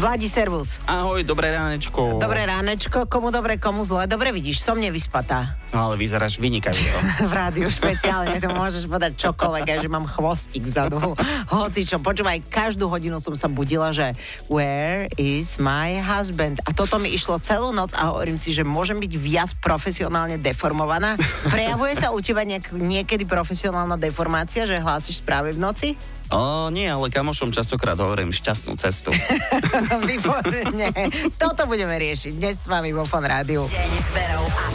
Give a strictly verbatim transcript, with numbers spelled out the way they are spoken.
Vladi, servus. Ahoj, dobré ránečko. Dobré ránečko, komu dobre, komu zle. Dobre vidíš, som nevyspatá. No ale vyzeráš vynikajúco. V rádiu špeciálne, to môžeš povedať čokoľvek, aj že mám chvostík vzadu. Hoci čo, počúvaj, každú hodinu som sa budila, že where is my husband? A toto mi išlo celú noc a hovorím si, že môžem byť viac profesionálne deformovaná. Prejavuje sa u teba niek- niekedy profesionálna deformácia, že hlásiš správy v noci? O, nie, ale kamošom častokrát hovorím šťastnú cestu. Výborne. Toto budeme riešiť dnes s vami vo Fan Rádiu. Deň s Verou a